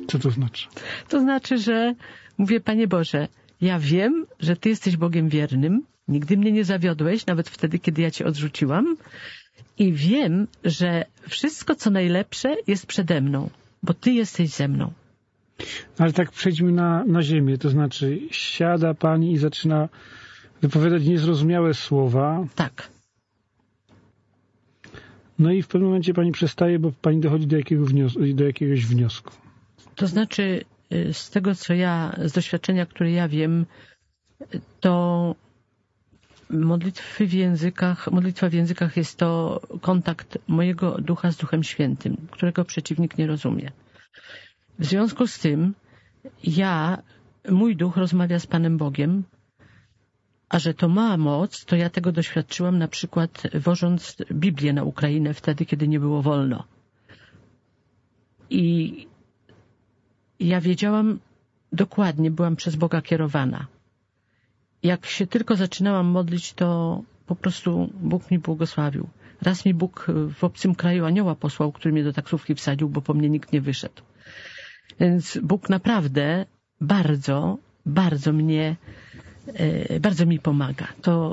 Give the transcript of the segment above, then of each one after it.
Co to znaczy? To znaczy, że mówię, Panie Boże, ja wiem, że Ty jesteś Bogiem wiernym, nigdy mnie nie zawiodłeś, nawet wtedy, kiedy ja Cię odrzuciłam, i wiem, że wszystko, co najlepsze, jest przede mną, bo Ty jesteś ze mną. Ale tak przejdźmy na ziemię, to znaczy siada pani i zaczyna wypowiadać niezrozumiałe słowa. Tak. No i w pewnym momencie pani przestaje, bo pani dochodzi do jakiegoś wniosku. To znaczy, z tego, z doświadczenia, które ja wiem, to modlitwa w językach jest to kontakt mojego ducha z Duchem Świętym, którego przeciwnik nie rozumie. W związku z tym mój duch rozmawia z Panem Bogiem, a że to ma moc, to ja tego doświadczyłam na przykład wożąc Biblię na Ukrainę wtedy, kiedy nie było wolno. I ja wiedziałam dokładnie, byłam przez Boga kierowana. Jak się tylko zaczynałam modlić, to po prostu Bóg mi błogosławił. Raz mi Bóg w obcym kraju anioła posłał, który mnie do taksówki wsadził, bo po mnie nikt nie wyszedł. Więc Bóg naprawdę bardzo, bardzo mi pomaga.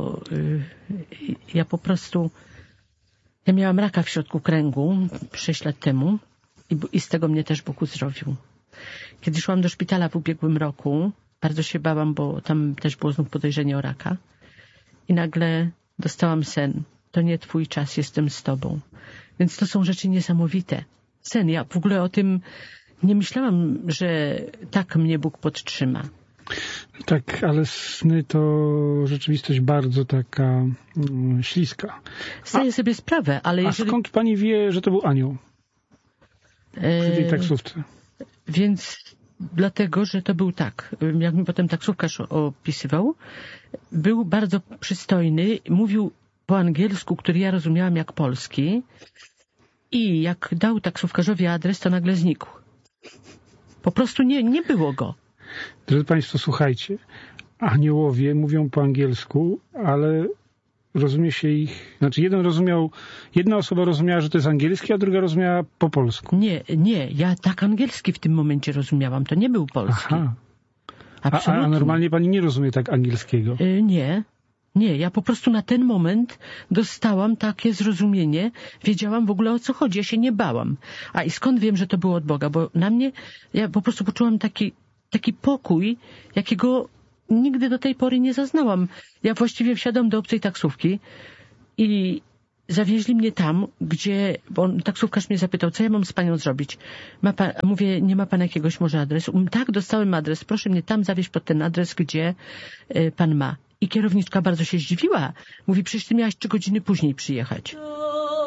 Ja miałam raka w środku kręgu 6 lat temu i z tego mnie też Bóg uzdrowił. Kiedy szłam do szpitala w ubiegłym roku, bardzo się bałam, bo tam też było znów podejrzenie o raka. I nagle dostałam sen. To nie Twój czas, jestem z Tobą. Więc to są rzeczy niesamowite. Sen, ja w ogóle o tym nie myślałam, że tak mnie Bóg podtrzyma. Tak, ale sny to rzeczywistość bardzo taka śliska. Zdaję sobie sprawę, ale jeżeli... skąd pani wie, że to był anioł przy tej taksówce? Więc dlatego, że to był tak, jak mi potem taksówkarz opisywał, był bardzo przystojny, mówił po angielsku, który ja rozumiałam jak polski, i jak dał taksówkarzowi adres, to nagle znikł. Po prostu nie było go. Drodzy Państwo, słuchajcie, aniołowie mówią po angielsku, ale rozumie się ich... Znaczy jedna osoba rozumiała, że to jest angielski, a druga rozumiała po polsku. Nie, ja tak angielski w tym momencie rozumiałam, to nie był polski. Aha. Absolutnie. A normalnie pani nie rozumie tak angielskiego? Nie, ja po prostu na ten moment dostałam takie zrozumienie, wiedziałam w ogóle o co chodzi, ja się nie bałam. I skąd wiem, że to było od Boga? Bo na mnie, ja po prostu poczułam taki pokój, jakiego nigdy do tej pory nie zaznałam. Ja właściwie wsiadam do obcej taksówki i zawieźli mnie tam, bo taksówkarz mnie zapytał, co ja mam z panią zrobić. Mówię, nie ma pan jakiegoś może adresu? Tak, dostałem adres, proszę mnie tam zawieźć pod ten adres, gdzie pan ma. I kierowniczka bardzo się zdziwiła. Mówi, przecież ty miałaś 3 godziny później przyjechać.